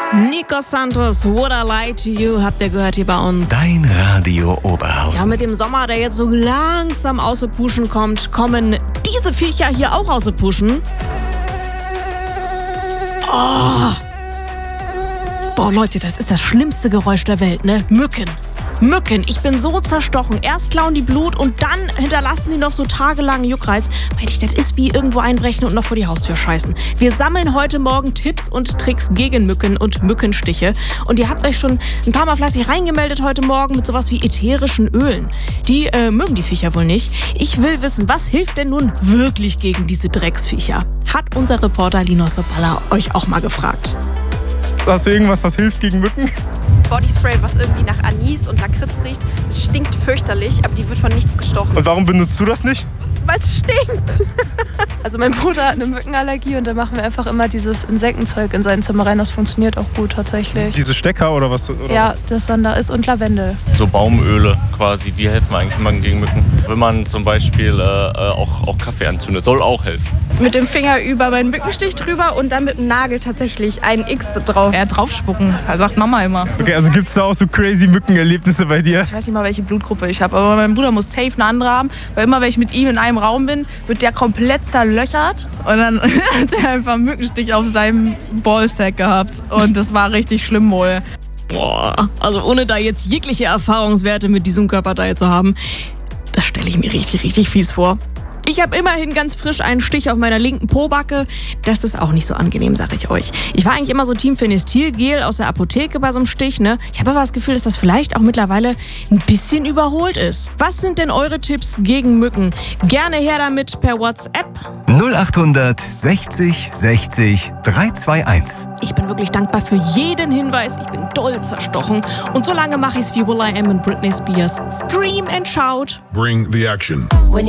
Nico Santos, Would I Lie to You, habt ihr gehört hier bei uns. Dein Radio Oberhausen. Ja, mit dem Sommer, der jetzt so langsam aus der Puschen kommt, kommen diese Viecher hier auch aus der Puschen. Oh. Boah, Leute, das ist das schlimmste Geräusch der Welt, ne? Mücken, ich bin so zerstochen. Erst klauen die Blut und dann hinterlassen die noch so tagelang Juckreiz. Meinte ich, das ist wie irgendwo einbrechen und noch vor die Haustür scheißen. Wir sammeln heute Morgen Tipps und Tricks gegen Mücken und Mückenstiche. Und ihr habt euch schon ein paar Mal fleißig reingemeldet heute Morgen mit sowas wie ätherischen Ölen. Die mögen die Viecher wohl nicht. Ich will wissen, was hilft denn nun wirklich gegen diese Drecksviecher? Hat unser Reporter Linus Soballa euch auch mal gefragt. Hast du irgendwas, was hilft gegen Mücken? Bodyspray, was irgendwie nach Anis und Lakritz riecht. Es stinkt fürchterlich, aber die wird von nichts gestochen. Und warum benutzt du das nicht? Weil es stinkt. Also mein Bruder hat eine Mückenallergie und da machen wir einfach immer dieses Insektenzeug in sein Zimmer rein. Das funktioniert auch gut tatsächlich. Diese Stecker oder was? Oder ja, was? das dann da ist und Lavendel. So Baumöle quasi, die helfen eigentlich immer gegen Mücken. Wenn man zum Beispiel auch Kaffee anzündet, soll auch helfen. Mit dem Finger über meinen Mückenstich drüber und dann mit dem Nagel tatsächlich ein X drauf. Ja, draufspucken, sagt Mama immer. Okay, also gibt es da auch so crazy Mückenerlebnisse bei dir? Ich weiß nicht mal, welche Blutgruppe ich habe, aber mein Bruder muss safe eine andere haben, weil immer, wenn ich mit ihm in einem Raum bin, wird der komplett zerlöchert und dann hat er einfach einen Mückenstich auf seinem Ballsack gehabt und das war richtig schlimm wohl. Boah, also ohne da jetzt jegliche Erfahrungswerte mit diesem Körperteil zu haben, das stelle ich mir richtig, richtig fies vor. Ich habe immerhin ganz frisch einen Stich auf meiner linken Pobacke. Das ist auch nicht so angenehm, sag ich euch. Ich war eigentlich immer so Team Phenestilgel aus der Apotheke bei so einem Stich, ne? Ich habe aber das Gefühl, dass das vielleicht auch mittlerweile ein bisschen überholt ist. Was sind denn eure Tipps gegen Mücken? Gerne her damit per WhatsApp. 0800 60 60 321. Ich bin wirklich dankbar für jeden Hinweis. Ich bin doll zerstochen. Und so lange mache ich es wie Will.i.am und Britney Spears. Scream and shout. Bring the action. When